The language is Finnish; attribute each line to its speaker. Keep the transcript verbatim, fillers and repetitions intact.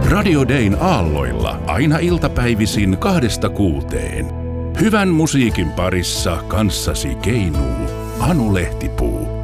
Speaker 1: Radio Dayn aalloilla aina iltapäivisin kahdesta kuuteen. Hyvän musiikin parissa kanssasi keinuu Anu Lehtipuu.